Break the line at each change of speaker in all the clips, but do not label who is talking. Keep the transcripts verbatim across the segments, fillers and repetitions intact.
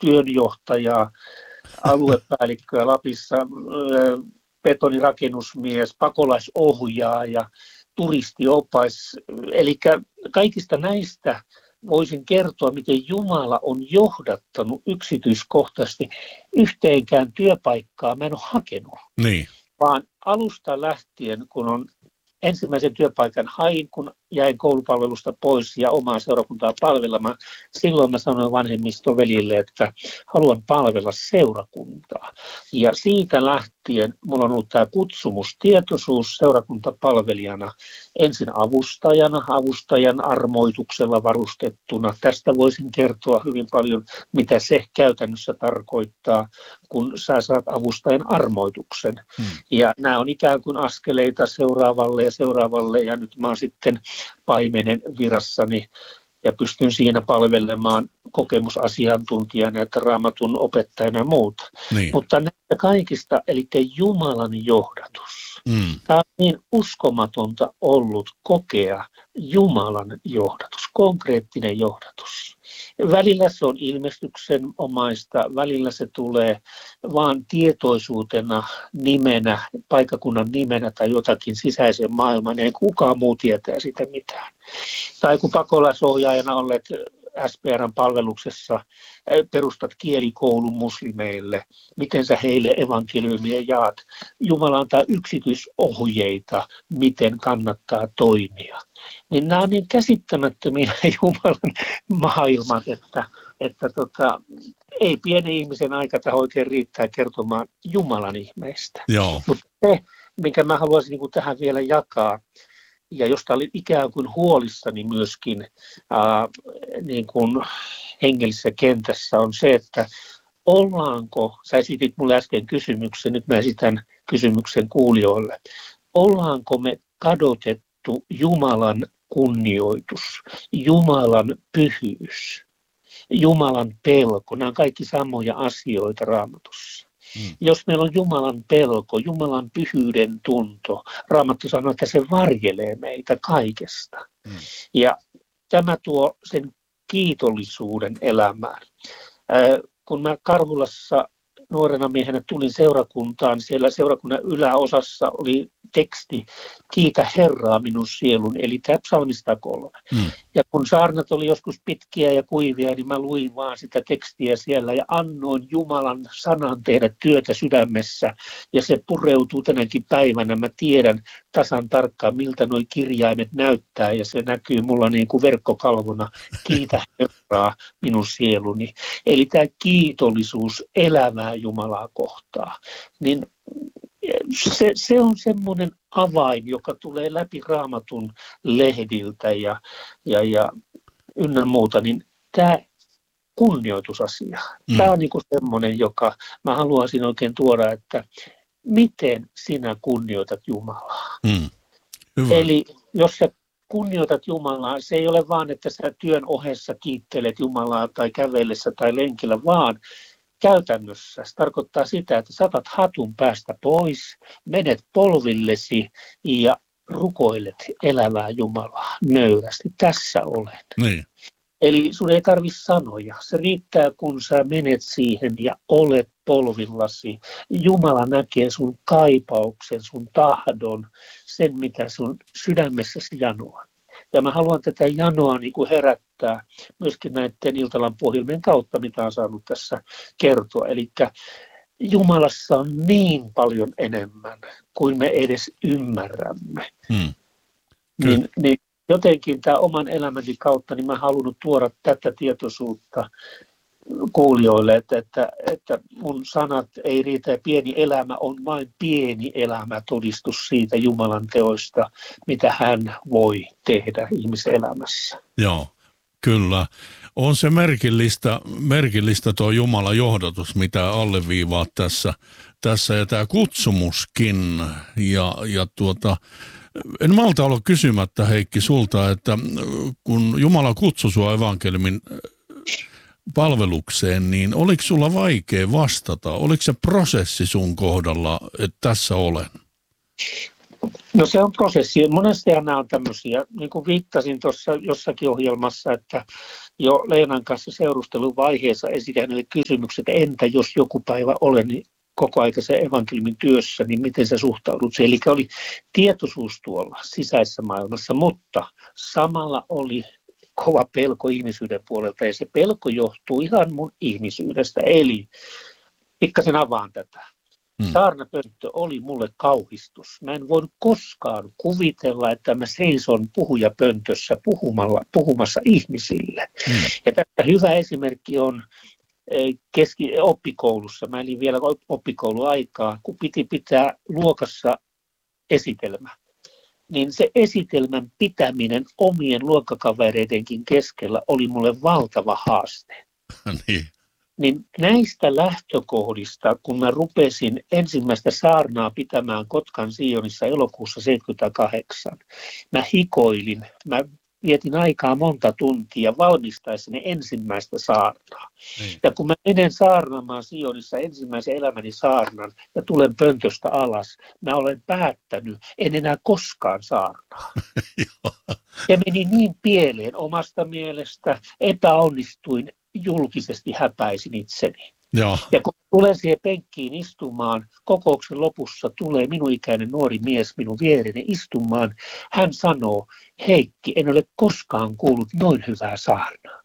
työnjohtajaa, aluepäällikköä Lapissa, betonirakennusmies, pakolaisohjaaja, turistiopais. Eli kaikista näistä voisin kertoa, miten Jumala on johdattanut yksityiskohtaisesti. Yhteenkään työpaikkaa mä en ole hakenut,
niin.
vaan alusta lähtien, kun on ensimmäisen työpaikan hain, kun jäin koulupalvelusta pois ja omaa seurakuntaa palvelemaan. Silloin mä sanoin vanhemmiston velille, että haluan palvella seurakuntaa. Ja siitä lähtien mulla on ollut tämä kutsumustietoisuus seurakuntapalvelijana. Ensin avustajana, avustajan armoituksella varustettuna. Tästä voisin kertoa hyvin paljon, mitä se käytännössä tarkoittaa, kun sä saat avustajan armoituksen. Hmm. Ja nämä on ikään kuin askeleita seuraavalle ja seuraavalle, ja nyt mä oon sitten paimenen virassani ja pystyn siinä palvelemaan kokemusasiantuntijana, että raamatun opettajana ja muuta.
Niin.
Mutta näistä kaikista, eli Jumalan johdatus. Mm. Tämä on niin uskomatonta ollut kokea Jumalan johdatus, konkreettinen johdatus. Välillä se on ilmestyksenomaista, välillä se tulee vaan tietoisuutena, nimenä, paikakunnan nimenä tai jotakin sisäisen maailman, ei kukaan muu tietää sitä mitään. Tai kun pakolaisohjaajana olet S P R:n palveluksessa, perustat kielikoulun muslimeille, miten sä heille evankeliumia jaat. Jumala antaa yksityisohjeita, miten kannattaa toimia. Niin nämä on niin käsittämättömiä Jumalan maailmat, että, että tota, ei pienen ihmisen aikata oikein riittää kertomaan Jumalan ihmeistä. Mutta se, minkä mä haluaisin niin kuin tähän vielä jakaa, ja josta olin ikään kuin huolissani myöskin ää, niin kuin hengellisessä kentässä, on se, että ollaanko, sä esitit mulle äsken kysymyksen, nyt mä esitän kysymyksen kuulijoille, ollaanko me kadotettu Jumalan kunnioitus, Jumalan pyhyys, Jumalan pelko, nämä on kaikki samoja asioita Raamatussa. Hmm. Jos meillä on Jumalan pelko, Jumalan pyhyyden tunto, Raamattu sanoo, että se varjelee meitä kaikesta. Hmm. Ja tämä tuo sen kiitollisuuden elämään. Äh, kun mä Karhulassa nuorena miehenä tulin seurakuntaan, siellä seurakunnan yläosassa oli teksti Kiitä Herraa minun sielun, eli tämä psalmista kolme. Hmm. Ja kun saarnat oli joskus pitkiä ja kuivia, niin mä luin vaan sitä tekstiä siellä ja annoin Jumalan sanan tehdä työtä sydämessä. Ja se pureutuu tänäkin päivänä. Mä tiedän tasan tarkkaan, miltä nuo kirjaimet näyttää ja se näkyy mulla niin kuin verkkokalvona. Kiitä Herraa minun sieluni. Eli tämä kiitollisuus elävää Jumalaa kohtaa. Niin Se, se on semmoinen avain, joka tulee läpi Raamatun lehdiltä ja, ja, ja ynnä muuta, niin tämä kunnioitusasia, mm. tämä on niin kuin semmoinen, joka mä haluaisin oikein tuoda, että miten sinä kunnioitat Jumalaa. Mm. Eli jos sä kunnioitat Jumalaa, se ei ole vaan, että sä työn ohessa kiittelet Jumalaa tai kävellessä tai lenkillä, vaan käytännössä se tarkoittaa sitä, että saatat hatun päästä pois, menet polvillesi ja rukoilet elävää Jumalaa nöyrästi. Tässä olen.
Niin.
Eli sun ei tarvitse sanoja. Se riittää, kun sä menet siihen ja olet polvillasi. Jumala näkee sun kaipauksen, sun tahdon, sen mitä sun sydämessäsi janoaa. Ja mä haluan tätä janoa niin kuin herättää myöskin näiden Iltalan pohjelmien kautta, mitä on saanut tässä kertoa. Eli Jumalassa on niin paljon enemmän kuin me edes ymmärrämme. Hmm. Niin, niin jotenkin tämä oman elämäni kautta, niin mä halunnut tuoda tätä tietoisuutta kuulijoille, että, että, että mun sanat ei riitä ja pieni elämä on vain pieni elämä todistus siitä Jumalan teoista, mitä hän voi tehdä ihmiselämässä.
Joo, kyllä. On se merkillistä, merkillistä tuo Jumalan johdatus, mitä alleviivaat tässä, tässä ja tämä kutsumuskin. Ja, ja tuota, en malta olla kysymättä, Heikki, sulta, että kun Jumala kutsui sua evankeliumin palvelukseen, niin oliko sulla vaikea vastata? Oliko se prosessi sun kohdalla, että tässä olen?
No se on prosessi. Monesti nämä on tämmöisiä, niin kuin viittasin tuossa jossakin ohjelmassa, että jo Leenan kanssa seurusteluvaiheessa esitän hänelle kysymykset, että entä jos joku päivä olen kokoaikaisen evankeliumin työssä, niin miten sä suhtaudut siihen? Eli oli tietoisuus tuolla sisäisessä maailmassa, mutta samalla oli kova pelko ihmisyyden puolelta, ja se pelko johtuu ihan mun ihmisyydestä, eli pikkasen avaan tätä. Hmm. Saarnapönttö oli mulle kauhistus. Mä en voinut koskaan kuvitella, että mä seison puhujapöntössä puhumalla, puhumassa ihmisille. Hmm. Ja tästä hyvä esimerkki on keski oppikoulussa. Mä elin vielä oppikouluaikaa, kun piti pitää luokassa esitelmä. Niin se esitelmän pitäminen omien luokkakavereidenkin keskellä oli mulle valtava haaste.
niin.
Niin näistä lähtökohdista, kun mä rupesin ensimmäistä saarnaa pitämään Kotkan Sionissa elokuussa seitsemänkymmentäkahdeksan, mä hikoilin, mä vietin aikaa monta tuntia valmistaessani ensimmäistä saarnaa. Niin. Ja kun mä menen saarnaamaan Sionissa ensimmäisen elämäni saarnan ja tulen pöntöstä alas, mä olen päättänyt, en enää koskaan saarnaa. Ja meni niin pieleen omasta mielestä, epäonnistuin, julkisesti häpäisin itseni.
Joo.
Ja kun tulen siihen penkkiin istumaan, kokouksen lopussa tulee minun ikäinen nuori mies minun viereni istumaan. Hän sanoo, Heikki, en ole koskaan kuullut noin hyvää saarnaa.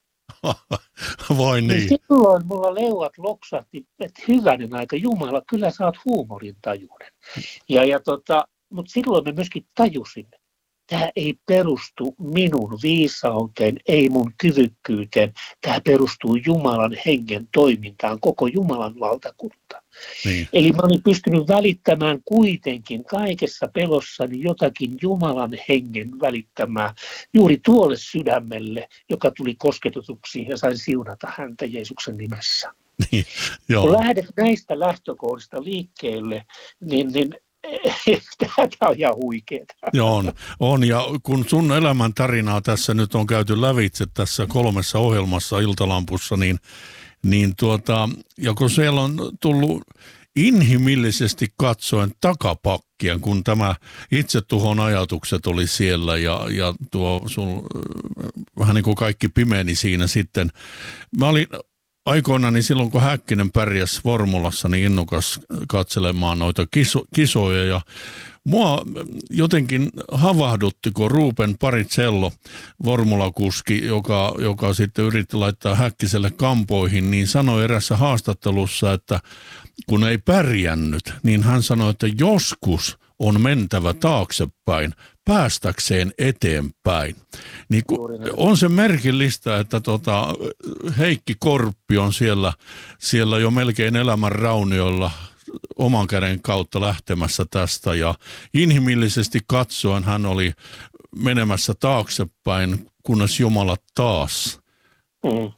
Voi niin.
Ja silloin mulla leuat loksahti, että hyvänen aika, Jumala, kyllä sä oot huumorintajuinen. Ja, ja tota, mutta silloin mä myöskin tajusin, tämä ei perustu minun viisauteen, ei mun kyvykkyyteen. Tämä perustuu Jumalan hengen toimintaan, koko Jumalan valtakunta. Niin. Eli mä olin pystynyt välittämään kuitenkin kaikessa pelossani jotakin Jumalan hengen välittämää juuri tuolle sydämelle, joka tuli kosketetuksi ja sain siunata häntä Jeesuksen nimessä.
Niin, joo.
Kun lähdet näistä lähtökohdista liikkeelle, niin... niin tämä on ihan huikeeta.
Joo, on, on. Ja kun sun elämän tarinaa tässä nyt on käyty lävitse tässä kolmessa ohjelmassa Iltalampussa, niin, niin tuota, ja kun siellä on tullut inhimillisesti katsoen takapakkia, kun tämä itsetuhon ajatukset oli siellä ja, ja tuo sun, vähän niin kuin kaikki pimeni siinä sitten. Mä olin aikoinaan, niin silloin kun Häkkinen pärjäsi Formulassa, niin innokas katselemaan noita kiso, kisoja ja mua jotenkin havahdutti, kun Ruben Paricello, formulakuski, joka, joka sitten yritti laittaa Häkkiselle kampoihin, niin sanoi erässä haastattelussa, että kun ei pärjännyt, niin hän sanoi, että joskus on mentävä taaksepäin päästäkseen eteenpäin. Niin on se merkillistä, että tota Heikki Korppi on siellä, siellä jo melkein elämän raunioilla oman käden kautta lähtemässä tästä ja inhimillisesti katsoen hän oli menemässä taaksepäin, kunnes Jumala taas mm.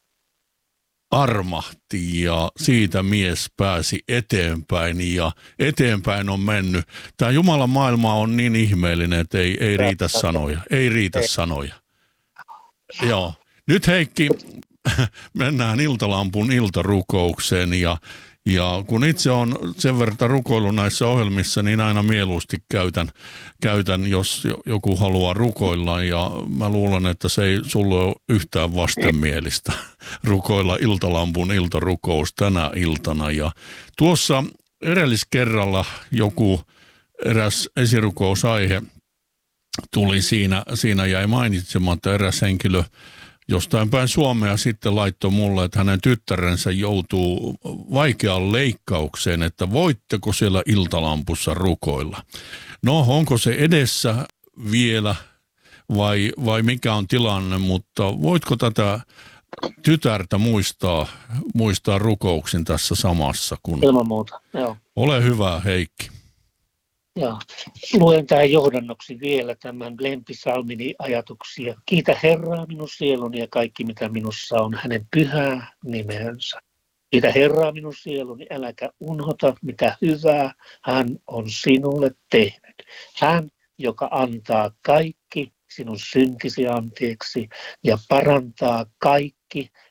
armahti ja siitä mies pääsi eteenpäin ja eteenpäin on mennyt. Tämä Jumalan maailma on niin ihmeellinen, että ei, ei riitä sanoja. Ei riitä sanoja. Joo. Nyt Heikki, mennään Iltalampun iltarukoukseen ja Ja kun itse on sen verran rukoillut näissä ohjelmissa, niin aina mieluusti käytän, käytän, jos joku haluaa rukoilla. Ja mä luulen, että se ei sulle ole yhtään vastenmielistä rukoilla Iltalampun iltarukous tänä iltana. Ja tuossa edelliskerralla joku eräs esirukousaihe tuli siinä, siinä jäi mainitsematta eräs henkilö, jostain päin Suomea sitten laittoi mulle, että hänen tyttärensä joutuu vaikeaan leikkaukseen, että voitteko siellä Iltalampussa rukoilla. No, onko se edessä vielä vai, vai mikä on tilanne, mutta voitko tätä tytärtä muistaa, muistaa rukouksin tässä samassa? Kun...
Ilman muuta, joo.
Ole hyvä, Heikki.
Joo. Luen tähän johdannoksi vielä tämän lempisalmini ajatuksia. Kiitä Herraa minun sieluni ja kaikki mitä minussa on hänen pyhää nimensä. Kiitä Herraa minun sieluni, äläkä unohta mitä hyvää hän on sinulle tehnyt. Hän, joka antaa kaikki sinun syntisi anteeksi ja parantaa kaikki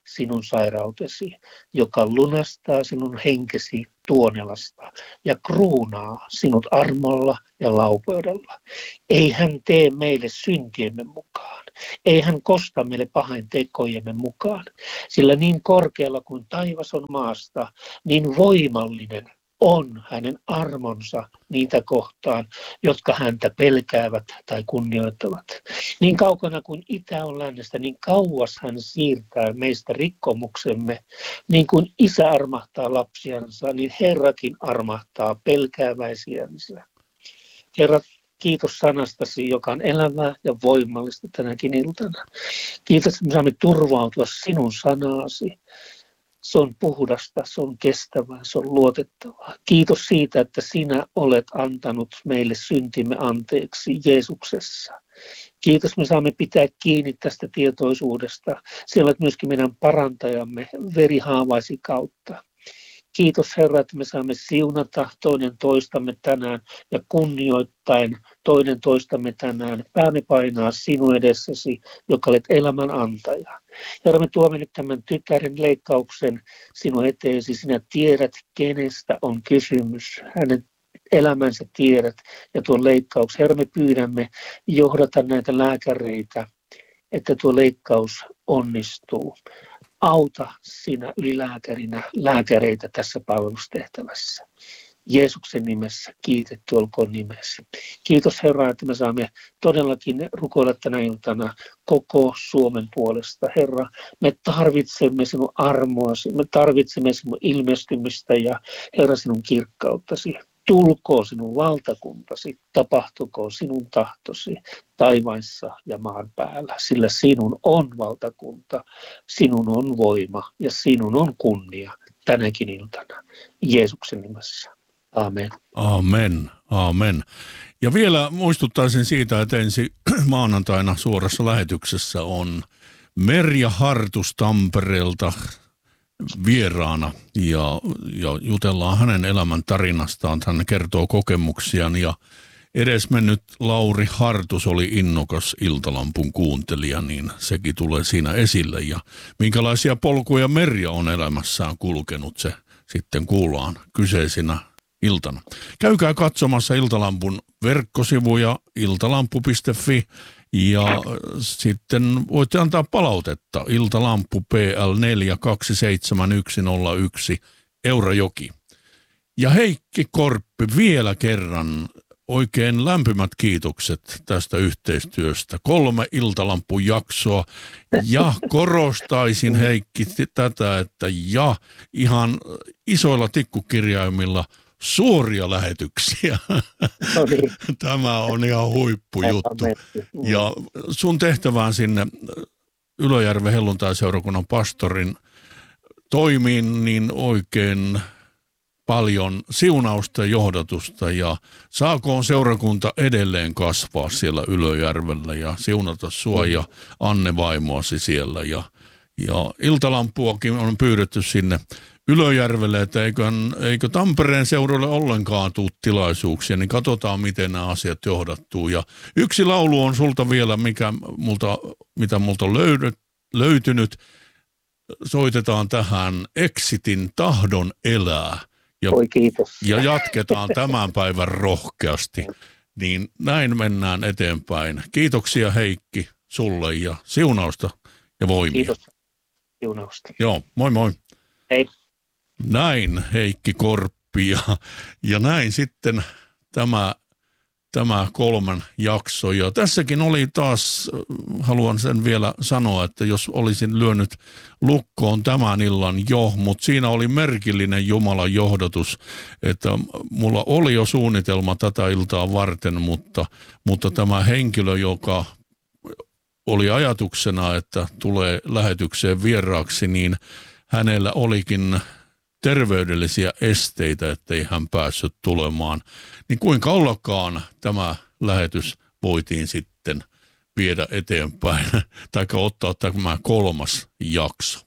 sinun sairautesi, joka lunastaa sinun henkesi tuonelasta ja kruunaa sinut armolla ja laupeudella. Ei hän tee meille syntiemme mukaan, ei hän kosta meille pahain tekojemme mukaan, sillä niin korkealla kuin taivas on maasta, niin voimallinen on hänen armonsa niitä kohtaan, jotka häntä pelkäävät tai kunnioittavat. Niin kaukana kuin itä on lännestä, niin kauas hän siirtää meistä rikkomuksemme. Niin kuin isä armahtaa lapsiansa, niin Herrakin armahtaa pelkääväisiänsä. Herra, kiitos sanastasi, joka on elävää ja voimallista tänäkin iltana. Kiitos, että me saamme turvautua sinun sanaasi. Se on puhdasta, se on kestävää, se on luotettavaa. Kiitos siitä, että sinä olet antanut meille syntimme anteeksi Jeesuksessa. Kiitos, me saamme pitää kiinni tästä tietoisuudesta. Sinä olet myöskin meidän parantajamme verihaavaisi kautta. Kiitos Herra, että me saamme siunata toinen toistamme tänään ja kunnioittain toinen toistamme tänään. Päämme painaa sinun edessäsi, joka olet elämän antaja. Herra, me tuomme nyt tämän tytären leikkauksen sinun eteesi. Sinä tiedät, kenestä on kysymys. Hänen elämänsä tiedät ja tuon leikkauksen. Herra, me pyydämme johdata näitä lääkäreitä, että tuo leikkaus onnistuu. Auta sinä ylilääkärinä lääkäreitä tässä palvelustehtävässä. Jeesuksen nimessä kiitetty olkoon nimesi. Kiitos Herra, että me saamme todellakin rukoilla tänä iltana koko Suomen puolesta. Herra, me tarvitsemme sinun armoasi, me tarvitsemme sinun ilmestymistä ja Herra sinun kirkkauttasi. Tulkoon sinun valtakuntasi, tapahtukoon sinun tahtosi taivaissa ja maan päällä, sillä sinun on valtakunta, sinun on voima ja sinun on kunnia tänäkin iltana. Jeesuksen nimessä. Amen.
Amen. Amen. Ja vielä muistuttaisin siitä, että ensi maanantaina suorassa lähetyksessä on Merja Hartus Tampereelta vieraana ja, ja jutellaan hänen elämän tarinastaan. Hän kertoo kokemuksiaan ja edesmennyt Lauri Hartus oli innokas Iltalampun kuuntelija, niin sekin tulee siinä esille. Ja minkälaisia polkuja Merja on elämässään kulkenut, se sitten kuullaan kyseisinä iltana. Käykää katsomassa Iltalampun verkkosivuja iltalampu piste fi ja sitten voitte antaa palautetta iltalampu P L neljä kaksi seitsemän yksi nolla yksi Eurajoki. Ja Heikki Korppi vielä kerran oikein lämpimät kiitokset tästä yhteistyöstä. Kolme Iltalampun jaksoa ja korostaisin Heikki tätä, että ja ihan isoilla tikkukirjaimilla suoria lähetyksiä. Tämä on ihan huippujuttu. Ja sun tehtävään sinne Ylöjärven helluntaiseurakunnan pastorin toimiin niin oikein paljon siunausta ja johdatusta ja saakoon seurakunta edelleen kasvaa siellä Ylöjärvellä ja siunata sua ja Anne vaimoasi siellä ja, ja Iltalampuakin on pyydetty sinne Ylöjärvelle, että eikö, eikö Tampereen seudulle ollenkaan tule tilaisuuksia, niin katsotaan, miten nämä asiat johdattuu. Ja yksi laulu on sulta vielä, mikä multa, mitä multa on löydy, löytynyt. Soitetaan tähän Exitin Tahdon elää. Ja,
Oi, kiitos.
ja jatketaan tämän päivän rohkeasti. Niin näin mennään eteenpäin. Kiitoksia Heikki sulle ja siunausta ja voimia.
Kiitos. Siunausta.
Joo, moi moi.
Hei.
Näin Heikki Korppi ja, ja näin sitten tämä, tämä kolmen jakso. Ja tässäkin oli taas, haluan sen vielä sanoa, että jos olisin lyönyt lukkoon tämän illan jo, mutta siinä oli merkillinen Jumalan johdatus, että mulla oli jo suunnitelma tätä iltaa varten, mutta, mutta tämä henkilö, joka oli ajatuksena, että tulee lähetykseen vieraaksi, niin hänellä olikin terveydellisiä esteitä, ettei hän päässyt tulemaan. Niin kuinka ollakaan tämä lähetys voitiin sitten viedä eteenpäin, tai ottaa tämä kolmas jakso.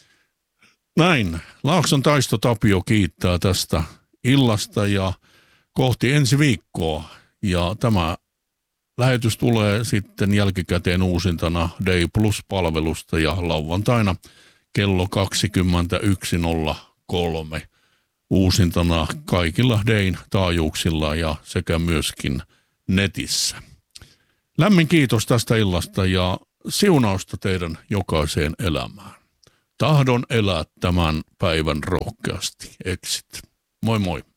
Näin, Laakson Taisto Tapio kiittää tästä illasta ja kohti ensi viikkoa. Ja tämä lähetys tulee sitten jälkikäteen uusintana Day Plus-palvelusta ja lauantaina kello kaksikymmentäyksi nolla kolme. Uusintana kaikilla Dayn taajuuksilla ja sekä myöskin netissä. Lämmin kiitos tästä illasta ja siunausta teidän jokaiseen elämään. Tahdon elää tämän päivän rohkeasti. Exit. Moi moi.